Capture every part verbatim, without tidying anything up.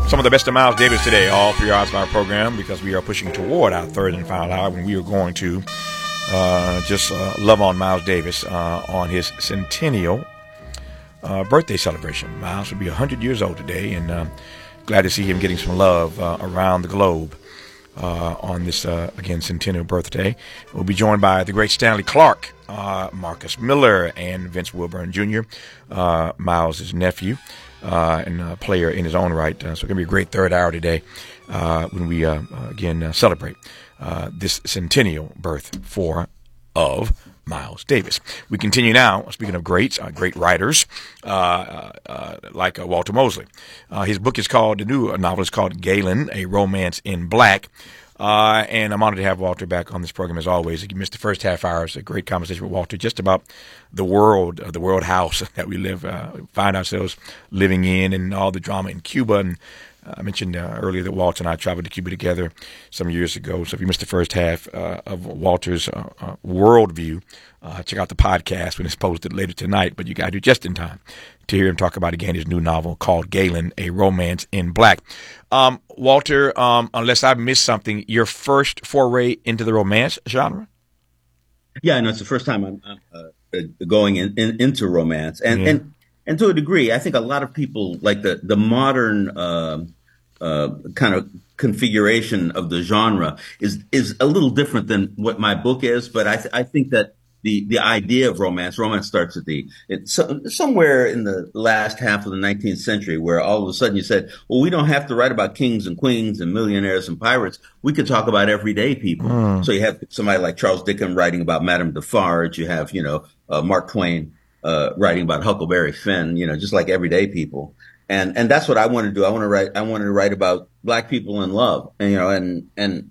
Some of the best of Miles Davis today, all three hours of our program, because we are pushing toward our third and final hour when we are going to uh, just uh, love on Miles Davis uh, on his centennial uh, birthday celebration. Miles will be one hundred years old today, and uh, glad to see him getting some love uh, around the globe uh, on this, uh, again, centennial birthday. We'll be joined by the great Stanley Clarke, uh, Marcus Miller, and Vince Wilburn Junior, uh, Miles' nephew. Uh, and a player in his own right. Uh, so it's going to be a great third hour today uh, when we, uh, again, uh, celebrate uh, this centennial birth for of Miles Davis. We continue now, speaking of greats, uh, great writers, uh, uh, like uh, Walter Mosley. Uh, his book is called, the new novel is called Galen, A Romance in Black. Uh, and I'm honored to have Walter back on this program as always. You missed the first half hour. It's a great conversation with Walter just about the world, uh, the world house that we live, uh, find ourselves living in, and all the drama in Cuba. And uh, I mentioned uh, earlier that Walter and I traveled to Cuba together some years ago. So if you missed the first half uh, of Walter's uh, uh, worldview, uh, check out the podcast when it's posted later tonight. But you got to do just in time to hear him talk about, again, his new novel called Galen, A Romance in Black. Um, Walter, um, unless I've missed something, your first foray into the romance genre? Yeah, no, it's the first time I'm uh, going in, in, into romance. And, yeah. and and to a degree, I think a lot of people, like the, the modern uh, uh, kind of configuration of the genre is is a little different than what my book is. But I, th- I think that The the idea of romance, romance starts at the it's so, somewhere in the last half of the nineteenth century, where all of a sudden you said, well, we don't have to write about kings and queens and millionaires and pirates. We could talk about everyday people. Mm. So you have somebody like Charles Dickens writing about Madame Defarge. You have, you know, uh, Mark Twain uh, writing about Huckleberry Finn, you know, just like everyday people. And and that's what I want to do. I want to write. I want to write about black people in love, and you know, and and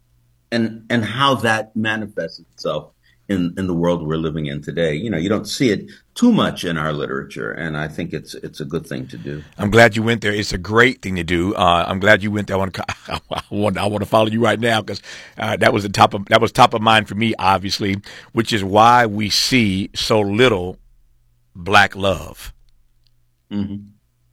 and and how that manifests itself in, in the world we're living in today. You know, you don't see it too much in our literature, and I think it's it's a good thing to do. I'm glad you went there. It's a great thing to do. Uh, I'm glad you went there. I want to I want, I want to follow you right now because uh, that was the top of that was top of mind for me, obviously, which is why we see so little black love. Mm-hmm.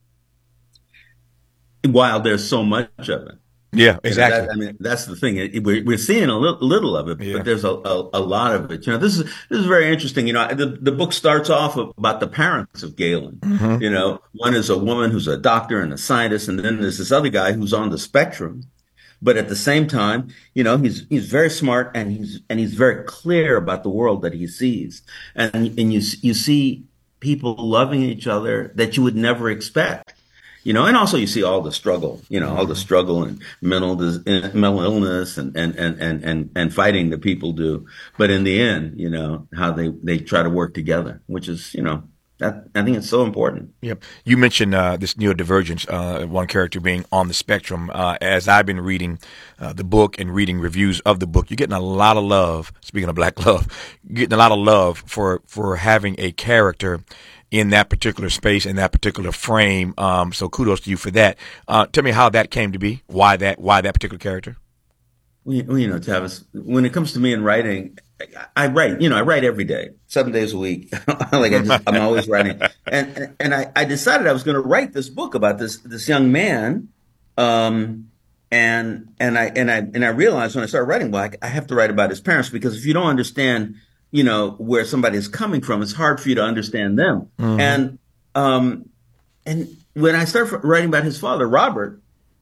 While there's so much of it. Yeah, exactly. That, I mean, that's the thing. We're, we're seeing a little, little of it, yeah. but there's a, a, a lot of it. You know, this is this is very interesting. You know, the, the book starts off about the parents of Galen. Mm-hmm. You know, one is a woman who's a doctor and a scientist, and then there's this other guy who's on the spectrum. But at the same time, you know, he's he's very smart and he's and he's very clear about the world that he sees, and and you you see people loving each other that you would never expect. You know, and also you see all the struggle, you know, all the struggle and mental, mental illness and, and, and, and, and, and fighting that people do. But in the end, you know, how they, they try to work together, which is, you know, that, I think it's so important. Yep. You mentioned uh, this neurodivergence, uh, one character being on the spectrum. Uh, as I've been reading uh, the book and reading reviews of the book, you're getting a lot of love. Speaking of black love, you're getting a lot of love for, for having a character in that particular space, in that particular frame. Um, so kudos to you for that. Uh, tell me how that came to be. Why that, why that particular character? Well, you know, Tavis, when it comes to me in writing, I write, you know, I write every day, seven days a week. like I just, I'm always writing. And, and, and I, I decided I was going to write this book about this, this young man. Um, and, and I, and I, and I realized when I started writing, well, I, I have to write about his parents, because if you don't understand, you know, where somebody is coming from, it's hard for you to understand them. Mm-hmm. And, um, and when I started writing about his father, Robert,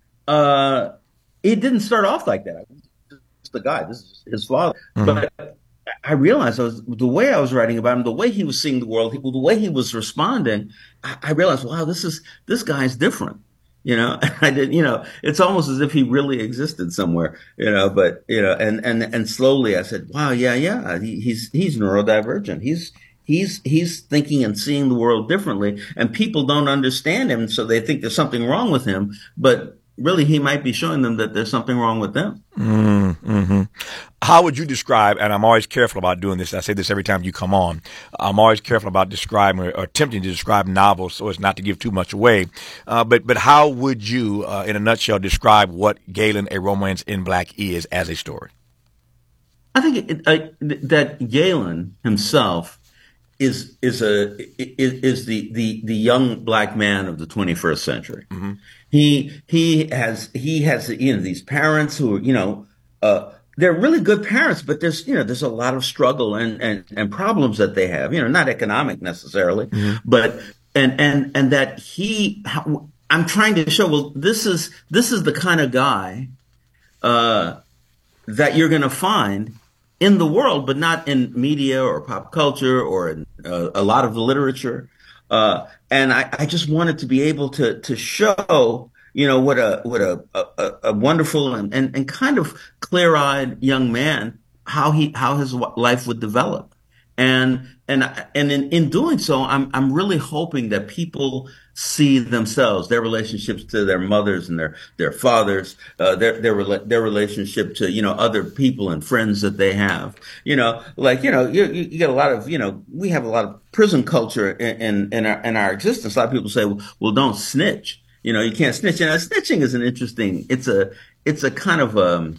uh, it didn't start off like that. It's the guy, this is his father. Mm-hmm. But I realized I was, the way I was writing about him, the way he was seeing the world, the way he was responding, I, I realized, wow, this is, this guy's different. You know, I did, you know, it's almost as if he really existed somewhere, you know, but, you know, and, and, and slowly I said, wow, yeah, yeah, he, he's, he's neurodivergent. He's, he's, he's thinking and seeing the world differently, and people don't understand him. So they think there's something wrong with him, but really he might be showing them that there's something wrong with them. Mm-hmm. How would you describe, and I'm always careful about doing this, I say this every time you come on, I'm always careful about describing or, or attempting to describe novels so as not to give too much away, uh, but but how would you, uh, in a nutshell, describe what Galen, A Romance in Black is as a story? I think it, I, that Galen himself is is a is, is the the the young black man of the twenty-first century. Mm-hmm. He he has he has you know these parents who are you know uh, they're really good parents, but there's you know there's a lot of struggle and and and problems that they have. You know, not economic necessarily, Mm-hmm. but and and and that he. I'm trying to show. Well, this is this is the kind of guy uh, that you're going to find in the world, but not in media or pop culture or in uh, a lot of the literature. Uh, and I, I just wanted to be able to to show, you know, what a what a a, a wonderful and, and, and kind of clear-eyed young man, how he how his life would develop. And and and in, in doing so, I'm I'm really hoping that people see themselves, their relationships to their mothers and their their fathers, uh, their their their relationship to you know other people and friends that they have. You know, like you know, you you get a lot of you know we have a lot of prison culture in in, in our in our existence. A lot of people say, well, well, don't snitch. You know, you can't snitch. And snitching is an interesting. It's a it's a kind of a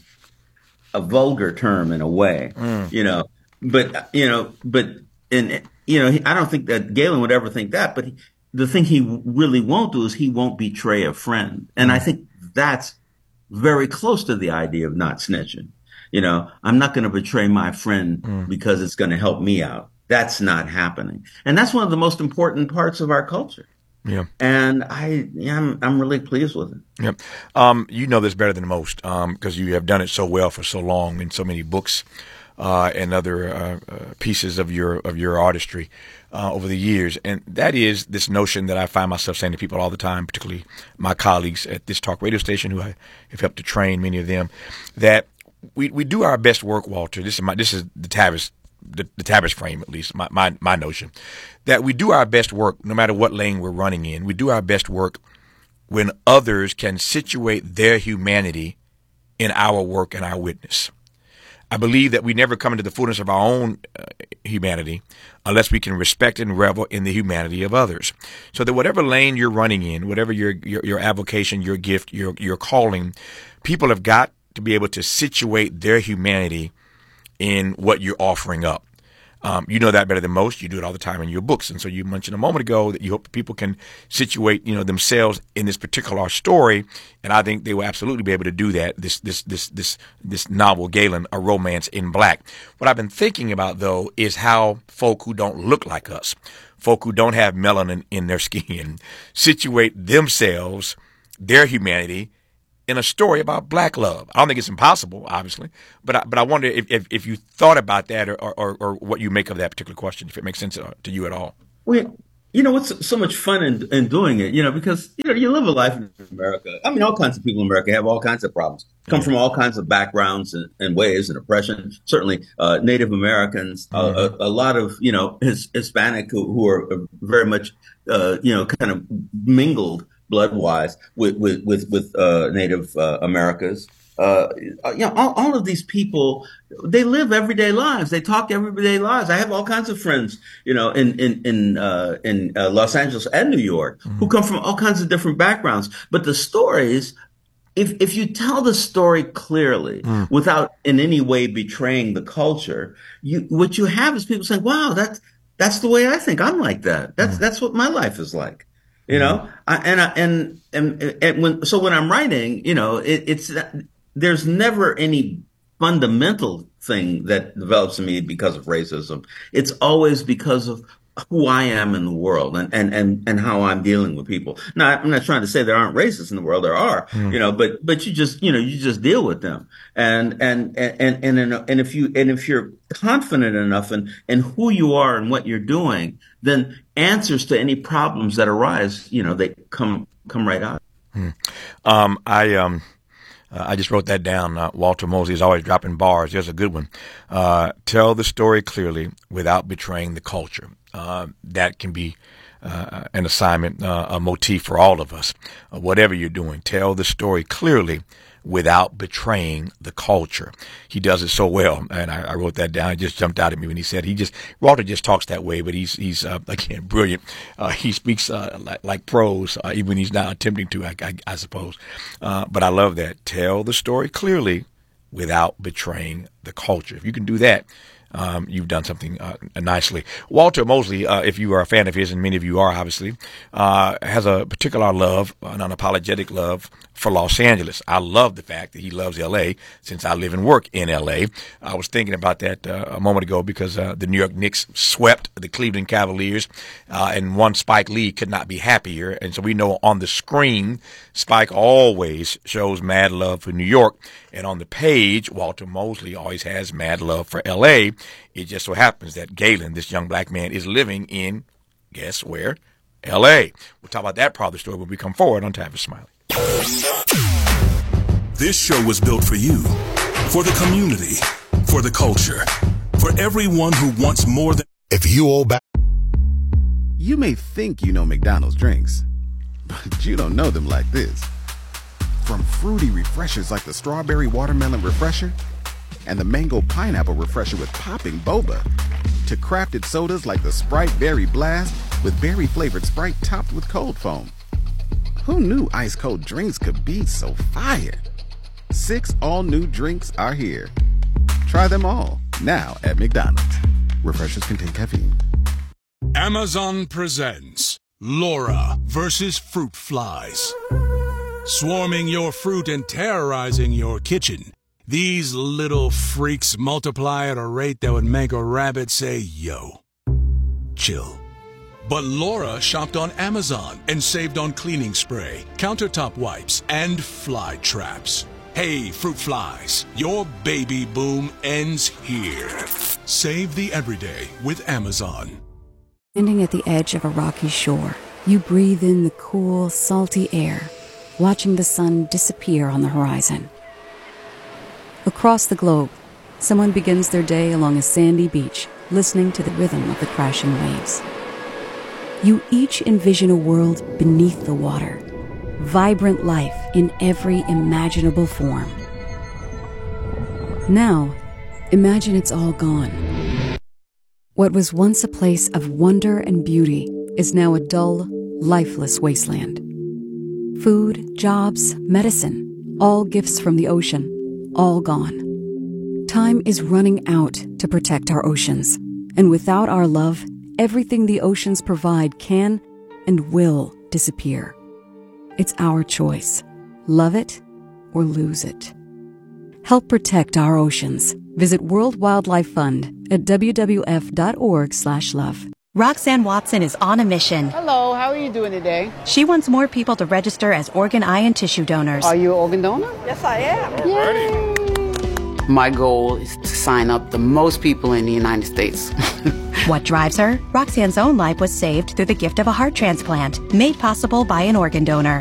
a vulgar term in a way. Mm. You know. But, you know, but, and, you know, I don't think that Galen would ever think that, but he, the thing he really won't do is he won't betray a friend. And I think that's very close to the idea of not snitching. You know, I'm not going to betray my friend mm. because it's going to help me out. That's not happening. And that's one of the most important parts of our culture. Yeah. And I, yeah, I'm, I'm really pleased with it. Yeah. Um, you know this better than most, um, because you have done it so well for so long in so many books. Uh, and other uh, uh, pieces of your of your artistry uh, over the years, and that is this notion that I find myself saying to people all the time, particularly my colleagues at this talk radio station, who I have helped to train many of them, that we we do our best work, Walter. This is my this is the Tavis the, the Tavis frame, at least my, my my notion, that we do our best work no matter what lane we're running in. We do our best work when others can situate their humanity in our work and our witness. I believe that we never come into the fullness of our own uh, humanity unless we can respect and revel in the humanity of others. So that whatever lane you're running in, whatever your your, your avocation, your gift, your your calling, people have got to be able to situate their humanity in what you're offering up. Um, you know that better than most. You do it all the time in your books. And so you mentioned a moment ago that you hope people can situate, you know, themselves in this particular story. And I think they will absolutely be able to do that. This, this, this, this, this novel, Galen, A Romance in Black. What I've been thinking about, though, is how folk who don't look like us, folk who don't have melanin in their skin, situate themselves, their humanity, in a story about black love. I don't think it's impossible, obviously, but I, but I wonder if, if, if you thought about that or, or, or what you make of that particular question, if it makes sense to you at all. Well, you know, what's so much fun in, in doing it, you know, because, you know, you live a life in America. I mean, all kinds of people in America have all kinds of problems, come yeah. from all kinds of backgrounds and, and ways and oppression. Certainly uh, Native Americans, mm-hmm. uh, a, a lot of, you know, his, Hispanic who, who are very much, uh, you know, kind of mingled blood-wise with with with, with uh, Native uh, Americas. Uh, you know, all, all of these people, they live everyday lives. They talk everyday lives. I have all kinds of friends, you know, in in in uh, in uh, Los Angeles and New York, mm-hmm. who come from all kinds of different backgrounds. But the stories, if if you tell the story clearly, mm. without in any way betraying the culture, you what you have is people saying, "Wow, that's that's the way I think. I'm like that. That's mm. that's what my life is like." You know, I, and, I, and, and, and when, so when I'm writing, you know, it, it's, there's never any fundamental thing that develops in me because of racism. It's always because of who I am in the world and, and, and, and how I'm dealing with people. Now, I'm not trying to say there aren't racists in the world. There are, mm. you know, but, but you just, you know, you just deal with them. And, and, and, and, and, and if you, and if you're confident enough in, in who you are and what you're doing, then answers to any problems that arise, you know, they come, come right out. Hmm. Um, I, um, uh, I just wrote that down. Uh, Walter Mosley is always dropping bars. There's a good one. Uh, tell the story clearly without betraying the culture. Uh, that can be uh, an assignment, uh, a motif for all of us. Uh, whatever you're doing, tell the story clearly without betraying the culture. He does it so well, and I, I wrote that down. It just jumped out at me when he said he just Walter just talks that way, but he's he's uh, again brilliant. Uh, he speaks uh, like, like prose, uh, even when he's not attempting to, I, I, I suppose. Uh, but I love that. Tell the story clearly without betraying the culture. If you can do that, um, you've done something uh, nicely. Walter Mosley, uh, if you are a fan of his, and many of you are obviously, uh, has a particular love, an unapologetic love for Los Angeles. I love the fact that he loves L A since I live and work in L A. I was thinking about that uh, a moment ago because uh, the New York Knicks swept the Cleveland Cavaliers, uh, and one Spike Lee could not be happier. And so we know on the screen, Spike always shows mad love for New York. And on the page, Walter Mosley always has mad love for L A. It just so happens that Galen, this young black man, is living in, guess where? L A. We'll talk about that part of the story when we come forward on Tavis Smiley. This show was built for you, for the community, for the culture, for everyone who wants more than... If you owe back... You may think you know McDonald's drinks, but you don't know them like this. From fruity refreshers like the Strawberry Watermelon Refresher and the Mango Pineapple Refresher with popping boba, to crafted sodas like the Sprite Berry Blast with berry-flavored Sprite topped with cold foam. Who knew ice-cold drinks could be so fire? Six all-new drinks are here. Try them all, now at McDonald's. Refreshers contain caffeine. Amazon presents Laura versus Fruit Flies. Swarming your fruit and terrorizing your kitchen, these little freaks multiply at a rate that would make a rabbit say, yo, chill. But Laura shopped on Amazon and saved on cleaning spray, countertop wipes, and fly traps. Hey, fruit flies, your baby boom ends here. Save the everyday with Amazon. Standing at the edge of a rocky shore, you breathe in the cool, salty air, watching the sun disappear on the horizon. Across the globe, someone begins their day along a sandy beach, listening to the rhythm of the crashing waves. You each envision a world beneath the water, vibrant life in every imaginable form. Now, imagine it's all gone. What was once a place of wonder and beauty is now a dull, lifeless wasteland. Food, jobs, medicine, all gifts from the ocean, all gone. Time is running out to protect our oceans, and without our love, everything the oceans provide can and will disappear. It's our choice. Love it or lose it. Help protect our oceans. Visit World Wildlife Fund at w w f dot org slash love. Roxanne Watson is on a mission. Hello, how are you doing today? She wants more people to register as organ, eye, and tissue donors. Are you an organ donor? Yes, I am. Yay! My goal is to sign up the most people in the United States. What drives her? Roxanne's own life was saved through the gift of a heart transplant, made possible by an organ donor.